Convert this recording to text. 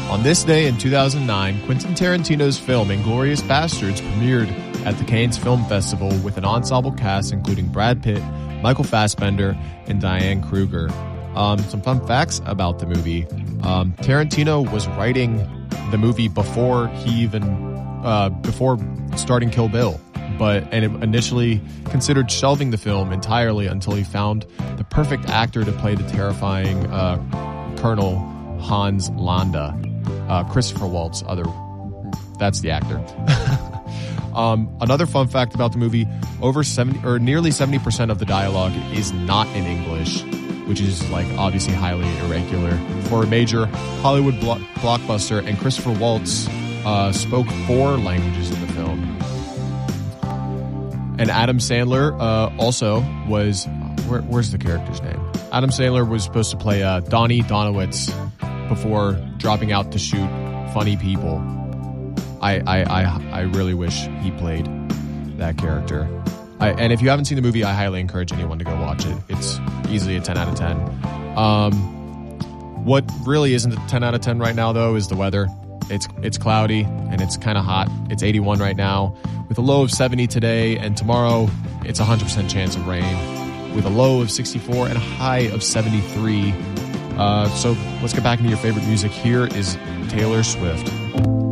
On this day in 2009, Quentin Tarantino's film Inglourious Basterds premiered at the Cannes Film Festival with an ensemble cast including Brad Pitt, Michael Fassbender, and Diane Kruger. Some fun facts about the movie. Tarantino was writing the movie before starting Kill Bill, and initially considered shelving the film entirely until he found the perfect actor to play the terrifying Colonel Hans Landa. Christopher Waltz, that's the actor. Another fun fact about the movie: nearly 70% of the dialogue is not in English, which is obviously highly irregular for a major Hollywood blockbuster. And Christopher Waltz spoke 4 languages in the film. And Adam Sandler also was where's the character's name? Adam Sandler was supposed to play Donnie Donowitz before dropping out to shoot Funny People. I really wish he played that character. And if you haven't seen the movie, I highly encourage anyone to go watch it. It's easily a 10 out of 10. What really isn't a 10 out of 10 right now, though, is the weather. It's cloudy and it's kind of hot. It's 81 right now with a low of 70 today, and tomorrow it's 100% chance of rain with a low of 64 and a high of 73. So let's get back into your favorite music. Here is Taylor Swift.